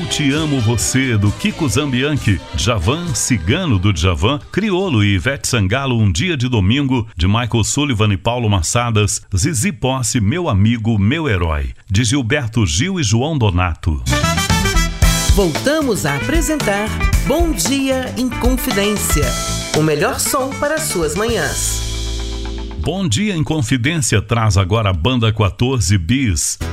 Te Amo Você, do Kiko Zambianchi, Djavan, Cigano, do Djavan, Criolo e Ivete Sangalo, Um Dia de Domingo, de Michael Sullivan e Paulo Massadas, Zizi Posse, Meu Amigo, Meu Herói, de Gilberto Gil e João Donato. Voltamos a apresentar Bom Dia em Confidência, o melhor som para suas manhãs. Bom Dia em Confidência traz agora a banda 14 Bis,